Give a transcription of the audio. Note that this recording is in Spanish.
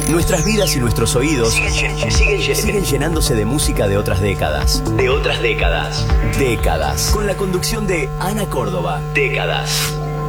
Nuestras vidas y nuestros oídos siguen llenándose de música de otras décadas. De otras décadas. Décadas. Con la conducción de Ana Córdoba. Décadas.